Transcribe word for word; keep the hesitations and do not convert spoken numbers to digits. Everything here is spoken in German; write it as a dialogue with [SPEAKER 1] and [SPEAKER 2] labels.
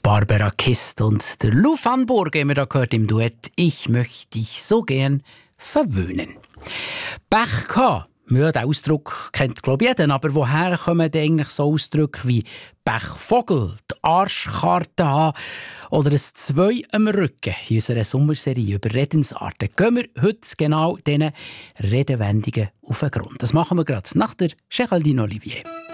[SPEAKER 1] Barbara Kist und der Lou van Burg haben wir da gehört im Duett «Ich möchte dich so gern verwöhnen». Pech gehabt. Ja, den Ausdruck kennt, glaube ich, jeder. Aber woher kommen denn eigentlich so Ausdrücke wie Pechvogel, die Arschkarte haben oder ein Zwei am Rücken in unserer Sommerserie über Redensarten? Gehen wir heute genau diesen Redewendungen auf den Grund. Das machen wir gerade nach der Geraldine Olivier.